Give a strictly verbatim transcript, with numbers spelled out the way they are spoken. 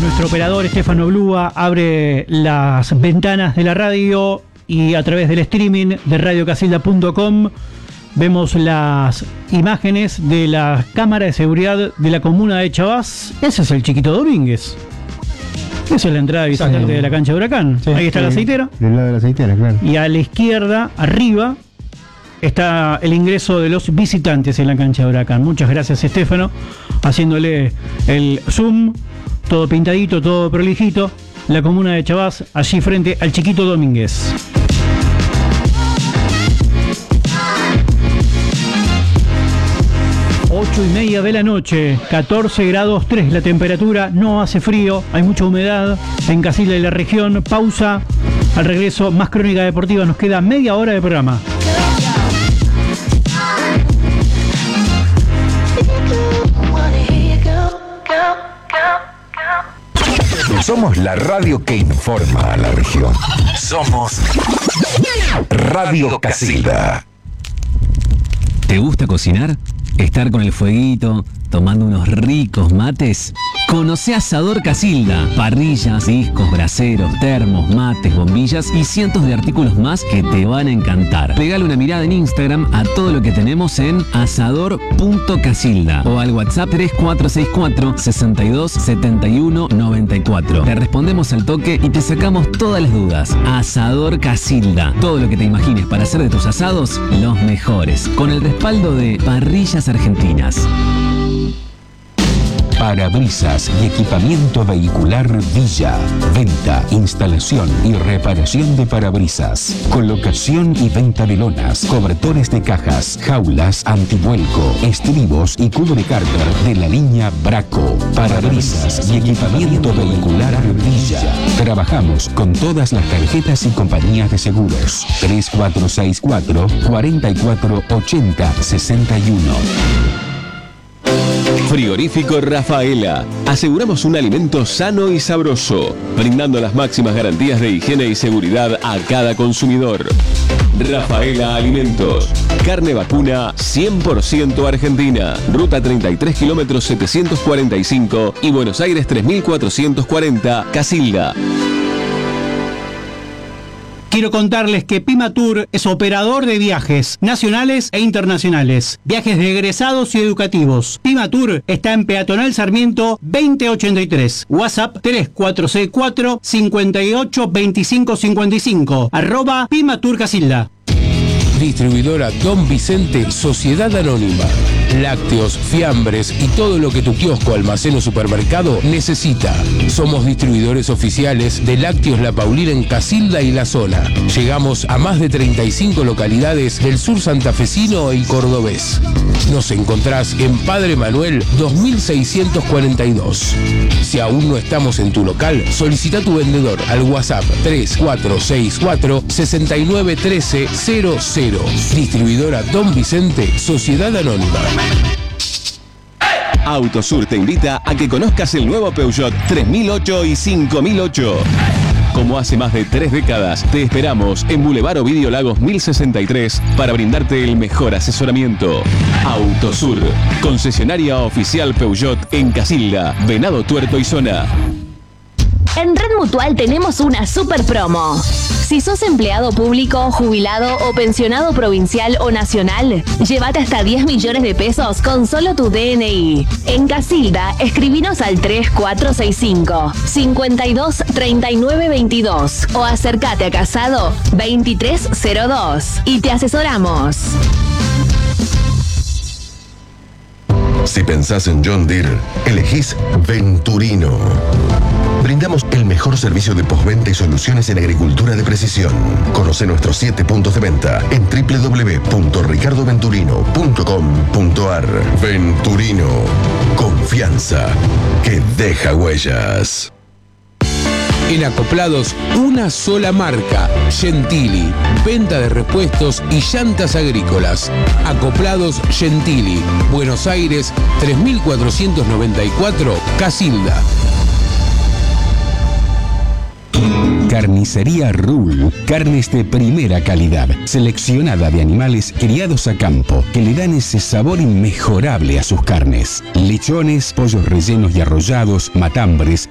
Nuestro operador Estefano Blúa abre las ventanas de la radio y a través del streaming de radio casilda punto com vemos las imágenes de la cámara de seguridad de la comuna de Chabás. Ese es el Chiquito Domínguez. Esa es la entrada visitante Exacto. de la cancha de Huracán. Sí, Ahí está sí, la aceitera. Del lado de la aceitera, claro. Y a la izquierda, arriba, está el ingreso de los visitantes en la cancha de Huracán. Muchas gracias, Estefano, haciéndole el zoom, todo pintadito, todo prolijito. La comuna de Chabás, allí frente al Chiquito Domínguez. ocho y media de la noche, catorce grados tres la temperatura, no hace frío, hay mucha humedad en Casilda y la región. Pausa, al regreso más crónica deportiva, nos queda media hora de programa. Somos la radio que informa a la región. Somos Radio Casilda. ¿Te gusta cocinar? ¿Estar con el fueguito, tomando unos ricos mates? Conoce Asador Casilda. Parrillas, discos, braseros, termos, mates, bombillas y cientos de artículos más que te van a encantar. Pegale una mirada en Instagram a todo lo que tenemos en asador punto casilda o al WhatsApp tres cuatro seis cuatro, seis dos siete uno nueve cuatro. Te respondemos al toque y te sacamos todas las dudas. Asador Casilda. Todo lo que te imagines para hacer de tus asados los mejores. Con el respaldo de Parrillas Argentinas. Parabrisas y equipamiento vehicular Villa. Venta, instalación y reparación de parabrisas. Colocación y venta de lonas, cobertores de cajas, jaulas antivuelco, estribos y cubre cárter de la línea Braco. Parabrisas y equipamiento vehicular Villa. Trabajamos con todas las tarjetas y compañías de seguros. tres cuatro seis cuatro, cuatro cuatro ocho cero, seis uno. Frigorífico Rafaela. Aseguramos un alimento sano y sabroso, brindando las máximas garantías de higiene y seguridad a cada consumidor. Rafaela Alimentos. Carne vacuna cien por ciento argentina. Ruta treinta y tres kilómetros setecientos cuarenta y cinco y Buenos Aires tres mil cuatrocientos cuarenta, Casilda. Quiero contarles que Pimatur es operador de viajes nacionales e internacionales, viajes de egresados y educativos. Pimatur está en Peatonal Sarmiento veinte ochenta y tres, WhatsApp tres cuatro seis cuatro, cinco ocho dos cinco cinco cinco, arroba Pimatur Casilda. Distribuidora Don Vicente, Sociedad Anónima. Lácteos, fiambres y todo lo que tu kiosco, almacén o supermercado necesita. Somos distribuidores oficiales de Lácteos La Paulina en Casilda y la zona. Llegamos a más de treinta y cinco localidades del sur santafesino y cordobés. Nos encontrás en Padre Manuel dos mil seiscientos cuarenta y dos. Si aún no estamos en tu local, solicita tu vendedor al WhatsApp tres cuatro seis cuatro, seis nueve uno tres cero cero. Distribuidora Don Vicente, Sociedad Anónima. Autosur te invita a que conozcas el nuevo Peugeot tres mil ocho y cinco mil ocho. Como hace más de tres décadas, te esperamos en Boulevard Ovidio Lagos mil sesenta y tres para brindarte el mejor asesoramiento. Autosur, concesionaria oficial Peugeot en Casilda, Venado Tuerto y zona. En Red Mutual tenemos una super promo. Si sos empleado público, jubilado o pensionado provincial o nacional, llévate hasta diez millones de pesos con solo tu D N I. En Casilda, escribinos al tres cuatro seis cinco, cinco dos, tres nueve dos dos o acércate a Casado veintitrés cero dos y te asesoramos. Si pensás en John Deere, elegís Venturino. Brindamos el mejor servicio de postventa y soluciones en agricultura de precisión. Conoce nuestros siete puntos de venta en doble u doble u doble u punto ricardo venturino punto com punto a r. Venturino. Confianza que deja huellas. En Acoplados, una sola marca, Gentili. Venta de repuestos y llantas agrícolas. Acoplados Gentili. Buenos Aires, tres mil cuatrocientos noventa y cuatro, Casilda. Carnicería Rul, carnes de primera calidad, seleccionada de animales criados a campo, que le dan ese sabor inmejorable a sus carnes. Lechones, pollos rellenos y arrollados, matambres,